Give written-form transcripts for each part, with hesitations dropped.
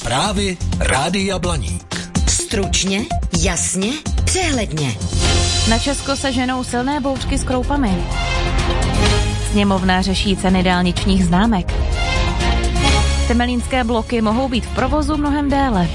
Zprávy Rádia Blaník. Stručně, jasně, přehledně. Na Česko se ženou silné bouřky s kroupami. Sněmovna řeší ceny dálničních známek. Temelínské bloky mohou být v provozu mnohem déle.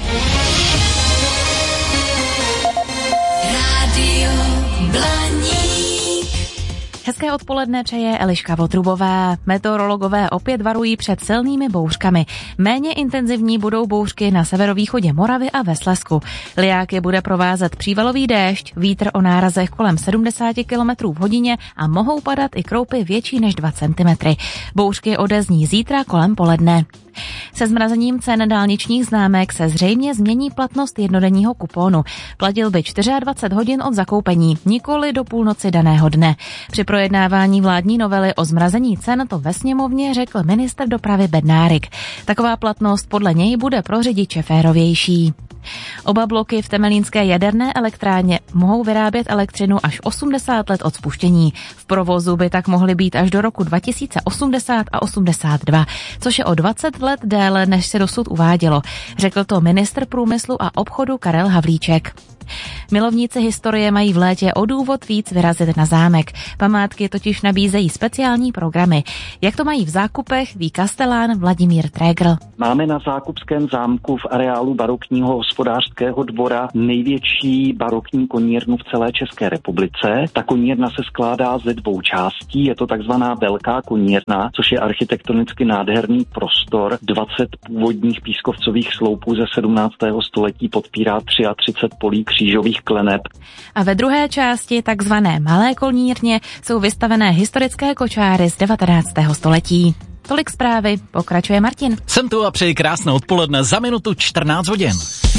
Rádio Blaník. Hezké odpoledne přeje Eliška Votrubová. Meteorologové opět varují před silnými bouřkami. Méně intenzivní budou bouřky na severovýchodě Moravy a ve Slezsku. Lijáky bude provázet přívalový déšť, vítr o nárazech kolem 70 km v hodině a mohou padat i kroupy větší než 2 cm. Bouřky odezní zítra kolem poledne. Se zmrazením cen dálničních známek se zřejmě změní platnost jednodenního kupónu. Platil by 24 hodin od zakoupení, nikoli do půlnoci daného dne. Při projednávání vládní novely o zmrazení cen to ve sněmovně řekl ministr dopravy Bednárik. Taková platnost podle něj bude pro řidiče férovější. Oba bloky v Temelínské jaderné elektrárně mohou vyrábět elektřinu až 80 let od spuštění. V provozu by tak mohly být až do roku 2080 a 82, což je o 20 let déle, než se dosud uvádělo. Řekl to ministr průmyslu a obchodu Karel Havlíček. Milovníci historie mají v létě o důvod víc vyrazit na zámek. Památky totiž nabízejí speciální programy. Jak to mají v zákupech, ví kastelán Vladimír Trégl. Máme na Zákupském zámku v areálu barokního hospodářského dvora největší barokní konírnu v celé České republice. Ta konírna se skládá ze 2 částí. Je to takzvaná velká konírna, což je architektonicky nádherný prostor. 20 původních pískovcových sloupů ze 17. století podpírá 33 polí křížových kleneb. A ve druhé části, takzvané malé konírně, jsou vystavené historické kočáry z 19. století. Tolik zprávy, pokračuje Martin. Jsem tu a přeji krásné odpoledne, za minutu 14 hodin.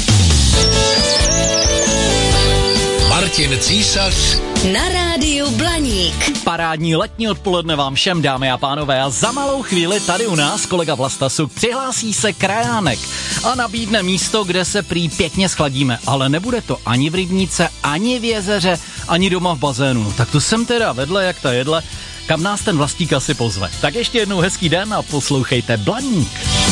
Martin Císař Na rádiu Blaník. Parádní letní odpoledne vám všem, dámy a pánové, a za malou chvíli tady u nás kolega Vlasta Suk přihlásí se krajánek a nabídne místo, kde se prý pěkně schladíme, ale nebude to ani v rybníce, ani v jezeře, ani doma v bazénu. Tak to jsem teda vedle jak ta jedle, kam nás ten Vlastík asi pozve. Tak ještě jednou hezký den a poslouchejte Blaník.